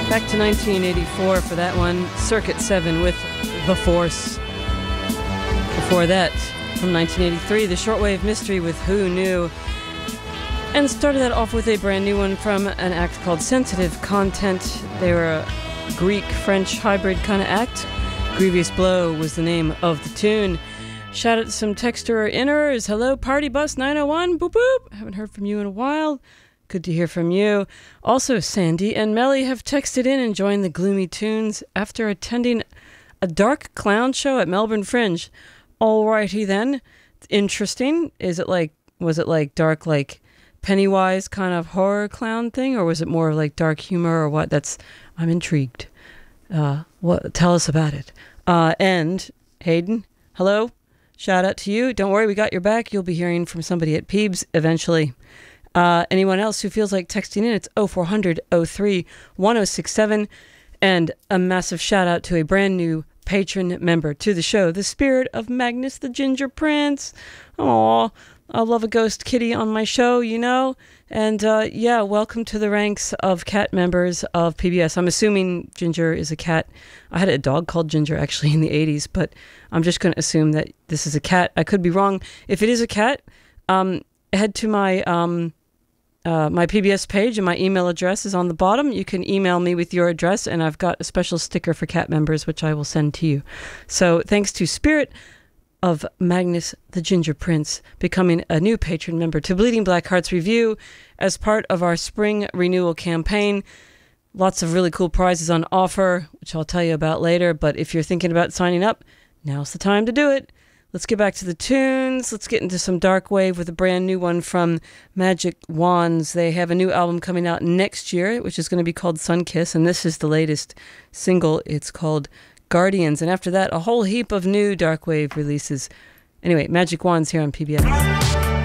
Back to 1984 for that one. Circuit 7 with The Force. Before that, from 1983, The Shortwave Mystery with Who Knew. And started that off with a brand new one from an act called Sensitive Content. They were a Greek-French hybrid kind of act. Grievous Blow was the name of the tune. Shout out to some texter inners. Hello, Party Bus 901. Boop boop. Haven't heard from you in a while. Good to hear from you. Also, Sandy and Melly have texted in and joined the Gloomy Tunes after attending a dark clown show at Melbourne Fringe. Alrighty then. Interesting. Was it like dark, like Pennywise kind of horror clown thing, or was it more like dark humor or what? I'm intrigued. Tell us about it. And Hayden, hello. Shout out to you. Don't worry, we got your back. You'll be hearing from somebody at Peebs eventually. Anyone else who feels like texting in, it's 0400 03 1067. And a massive shout out to a brand new patron member to the show, the spirit of Magnus the Ginger Prince. Aw, I love a ghost kitty on my show, you know. And welcome to the ranks of cat members of PBS. I'm assuming Ginger is a cat. I had a dog called Ginger actually in the 80s, but I'm just going to assume that this is a cat. I could be wrong. If it is a cat, head to my my PBS page, and my email address is on the bottom. You can email me with your address, and I've got a special sticker for cat members, which I will send to you. So thanks to Spirit of Magnus the Ginger Prince becoming a new patron member to Bleeding Black Hearts Review as part of our spring renewal campaign. Lots of really cool prizes on offer, which I'll tell you about later. But if you're thinking about signing up, now's the time to do it. Let's get back to the tunes. Let's get into some dark wave with a brand new one from Magic Wands. They have a new album coming out next year, which is going to be called Sunkiss, and this is the latest single. It's called Guardians, and after that, a whole heap of new dark wave releases. Anyway, Magic Wands here on PBS.